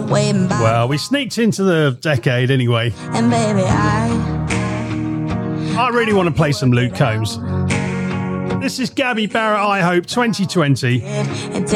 Well, we sneaked into the decade anyway. And baby, I really want to play some Luke Combs. This is Gabby Barrett, I Hope 2020.